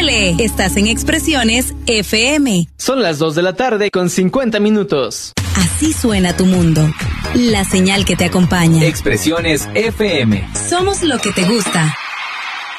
¡Súbele! Estás en Expresiones FM. Son las 2 de la tarde con 50 minutos. Así suena tu mundo. La señal que te acompaña. Expresiones FM. Somos lo que te gusta.